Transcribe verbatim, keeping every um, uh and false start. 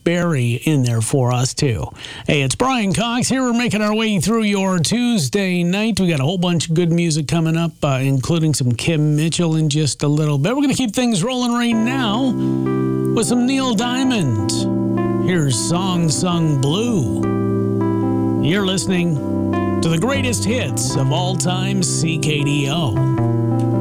Berry in there for us, too. Hey, it's Brian Cox here. We're making our way through your Tuesday night. We got a whole bunch of good music coming up, uh, including some Kim Mitchell in just a little bit. We're going to keep things rolling right now with some Neil Diamond. Here's Song Sung Blue. You're listening to the greatest hits of all time C K D O.